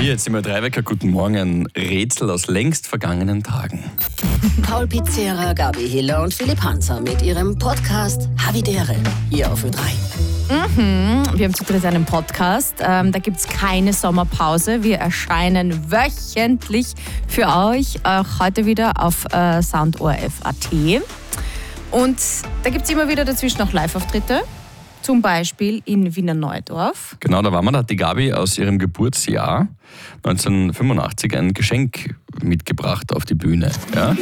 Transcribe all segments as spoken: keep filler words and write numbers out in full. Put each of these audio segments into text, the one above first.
Hier, jetzt sind wir drei Wecker. Guten Morgen, ein Rätsel aus längst vergangenen Tagen. Paul Pizzera, Gabi Hiller und Philipp Hanser mit ihrem Podcast Havidere hier auf Ö drei. Mhm, wir haben zu dritt einen Podcast. Ähm, da gibt es keine Sommerpause. Wir erscheinen wöchentlich für euch, auch heute wieder auf äh, soundorf punkt at. Und da gibt es immer wieder dazwischen auch Live-Auftritte. Zum Beispiel in Wiener Neudorf. Genau, da waren wir, da hat die Gabi aus ihrem Geburtsjahr neunzehnhundertfünfundachtzig ein Geschenk mitgebracht auf die Bühne. Ja,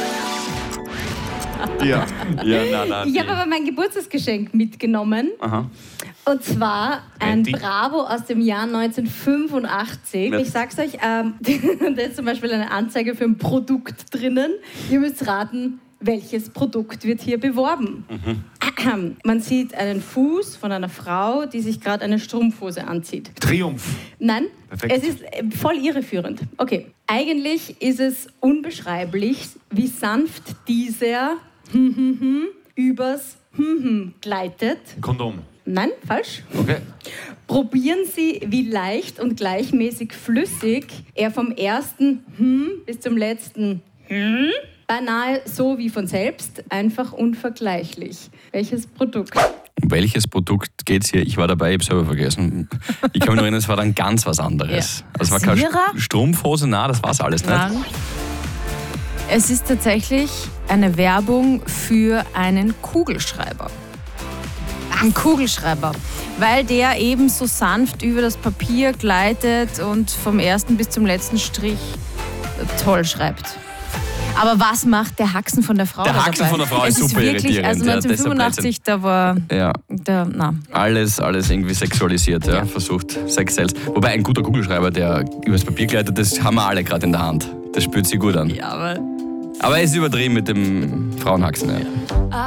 ja, ja nein, nein. Ich habe aber mein Geburtstagsgeschenk mitgenommen. Aha. Und zwar ein Andy? Bravo aus dem Jahr neunzehnhundertfünfundachtzig. Ja. Ich sag's euch, ähm, da ist zum Beispiel eine Anzeige für ein Produkt drinnen. Ihr müsst raten, welches Produkt wird hier beworben. Mhm. Man sieht einen Fuß von einer Frau, die sich gerade eine Strumpfhose anzieht. Triumph. Nein, Perfekt. es ist äh, voll irreführend. Okay, eigentlich ist es unbeschreiblich, wie sanft dieser übers gleitet. Kondom. Nein, falsch. Okay. Probieren Sie, wie leicht und gleichmäßig flüssig er vom ersten hm bis zum letzten hm, beinahe so wie von selbst, einfach unvergleichlich. Welches Produkt? Um welches Produkt geht es hier? Ich war dabei, ich habe selber vergessen. Ich kann mich noch erinnern, es war dann ganz was anderes. Ja. Also es war keine Rasierer? St- Strumpfhose, nein, das war's alles nicht. Nein. Es ist tatsächlich eine Werbung für einen Kugelschreiber. Ein Kugelschreiber, weil der eben so sanft über das Papier gleitet und vom ersten bis zum letzten Strich toll schreibt. Aber was macht der Haxen von der Frau Der da Haxen dabei? von der Frau ist es super ist wirklich, irritierend. Also Ja, deshalb neunzehnhundertfünfundachtzig, da war Ja, der, na. alles, alles irgendwie sexualisiert, ja. Ja. Versucht, Sex sells. Wobei ein guter Kugelschreiber, der übers Papier gleitet, das haben wir alle gerade in der Hand. Das spürt sich gut an. Ja, aber Aber es ist übertrieben mit dem Frauenhaxen, ja.